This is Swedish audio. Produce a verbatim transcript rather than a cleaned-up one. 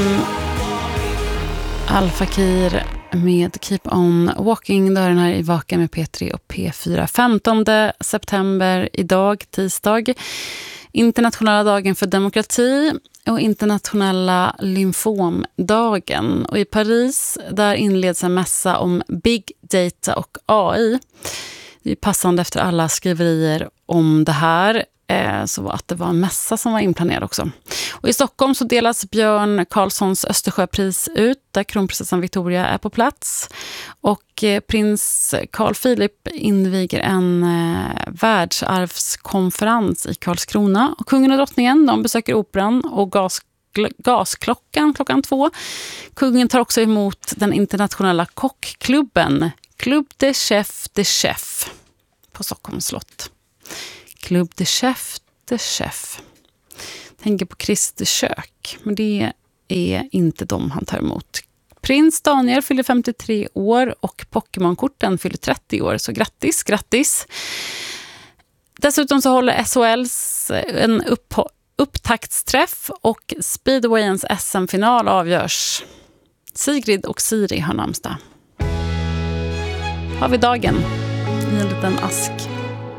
Al Fakir med Keep On Walking. Då är den här i Vaka med P tre och P fyra. femtonde september idag, tisdag. Internationella dagen för demokrati och internationella lymfomdagen. Och i Paris där inleds en mässa om big data och A I. Det är passande efter alla skriverier om det här. Så att det var en mässa som var inplanerad också. Och i Stockholm så delas Björn Karlssons Östersjöpris ut där kronprinsessan Victoria är på plats. Och prins Carl Philip inviger en eh, världsarvskonferens i Karlskrona. Och kungen och drottningen de besöker operan och gas, gasklockan klockan två. Kungen tar också emot den internationella kockklubben Club de Chef de Chef på Stockholms slott. Club de Chef de Chef. Tänker på Christer kök, men det är inte de han tar emot. Prins Daniel fyller femtiotre år och Pokémon-korten fyller trettio år, så grattis, grattis. Dessutom så håller S H L:s en upp, upptaktsträff och Speedwayens S M-final avgörs. Sigrid och Siri har namnsdag. Har vi dagen i en liten ask.